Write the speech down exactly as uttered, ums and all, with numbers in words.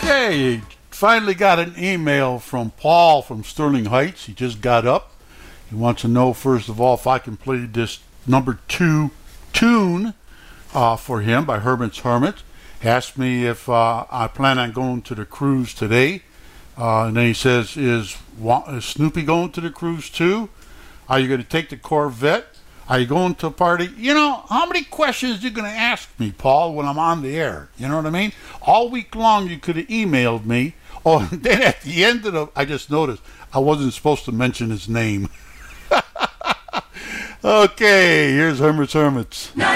Okay, finally got an email from Paul from Sterling Heights. He just got up. He wants to know, first of all, if I can play this number two tune uh, for him by Hermit's Hermit. He asked me if uh, I plan on going to the cruise today. Uh, and then he says, is, is Snoopy going to the cruise too? Are you going to take the Corvette? Are you going to a party? You know, how many questions are you going to ask me, Paul, when I'm on the air? You know what I mean? All week long you could have emailed me. Oh, and then at the end of the, I just noticed I wasn't supposed to mention his name. Okay, here's Hermit's Hermits.